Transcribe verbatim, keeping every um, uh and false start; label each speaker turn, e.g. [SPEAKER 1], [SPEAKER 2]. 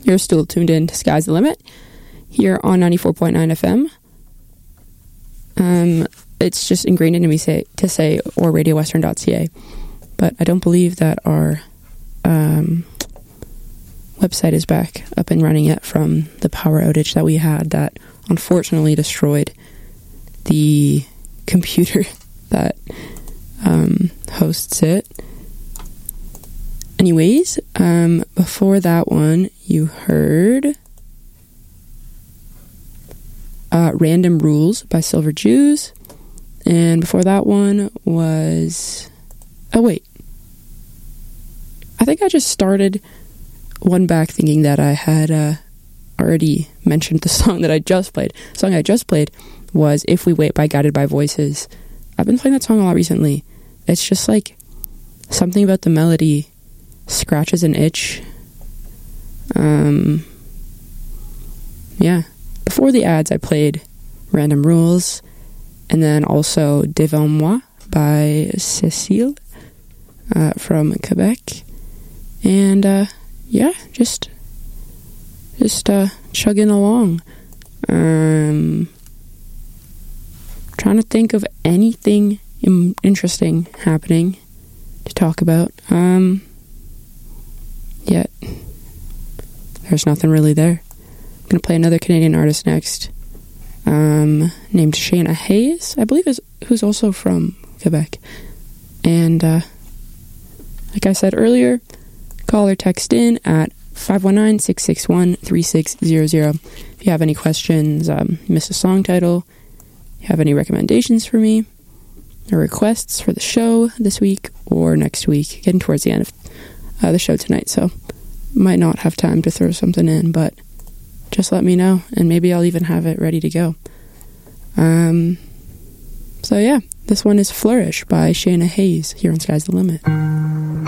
[SPEAKER 1] You're still tuned in to Sky's the Limit here on ninety-four point nine F M. Um, it's just ingrained into me say, to say or radio western dot c a, but I don't believe that our um, website is back up and running yet from the power outage that we had that unfortunately destroyed the computer that um, hosts it. Anyways, um, before that one, you heard uh, Random Rules by Silver Jews. And before that one was... Oh, wait. I think I just started one back thinking that I had uh, already mentioned the song that I just played. The song I just played was If We Wait by Guided by Voices. I've been playing that song a lot recently. It's just like something about the melody scratches an itch. Um, yeah. Before the ads, I played Random Rules, and then also Devant Moi by Cécile uh, from Quebec. And uh, yeah, just just uh, chugging along. Um, trying to think of anything im- interesting happening to talk about. Um, yet there's nothing really there. I'm gonna play another Canadian artist next, um, named Shayna Hayes, I believe, is who's also from Quebec. And uh, like I said earlier, call or text in at five one nine, six six one, three six zero zero. If you have any questions, um, miss a song title, you have any recommendations for me, or requests for the show this week or next week, getting towards the end of uh, the show tonight, so might not have time to throw something in, but just let me know, and maybe I'll even have it ready to go. Um, so yeah, this one is Flourish by Shayna Hayes here on Sky's the Limit.